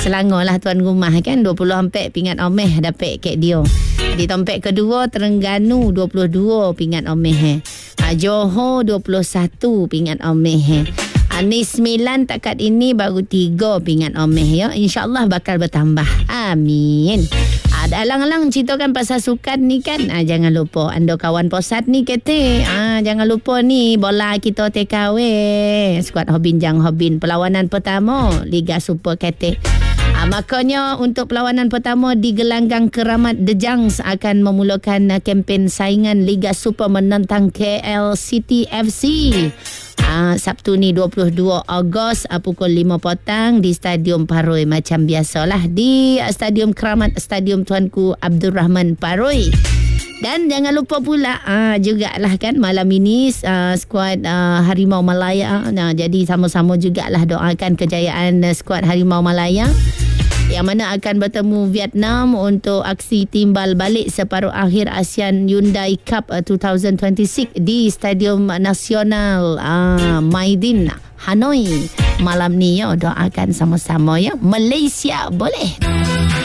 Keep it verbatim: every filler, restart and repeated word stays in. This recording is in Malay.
Selangor lah tuan rumah kan. Dua puluh empat pingat omeh dapat kek dia. Di tempat kedua Terengganu dua puluh dua pingat omeh. Ha, Johor dua puluh satu pingat omeh. Anis sembilan takat ini baru tiga pingat omeh ya. InsyaAllah bakal bertambah. Amin. Ada alang-alang ceritakan pasal sukan ni kan. Ah, jangan lupa anda kawan posat ni kete. Ah, jangan lupa ni bola kita T K W. Skuad Hobin Jang Hobin perlawanan pertama Liga Super kete. Ah, makanya untuk perlawanan pertama di gelanggang Keramat The Jungs akan memulakan uh, kempen saingan Liga Super menentang K L City F C. Ah, Sabtu ni dua puluh dua Ogos ah, pukul lima petang di Stadium Paroi macam biasalah di uh, Stadium Keramat, Stadium Tuanku Abdul Rahman Paroi. Dan jangan lupa pula ah, jugalah kan malam ini uh, skuad uh, Harimau Malaya. Nah, jadi sama-sama jugalah doakan kejayaan uh, skuad Harimau Malaya yang mana akan bertemu Vietnam untuk aksi timbal balik separuh akhir ASEAN Hyundai Cup uh, dua ribu dua puluh enam di Stadium Nasional uh, Maidin Hanoi malam ni ya. Doakan sama-sama ya. Malaysia boleh.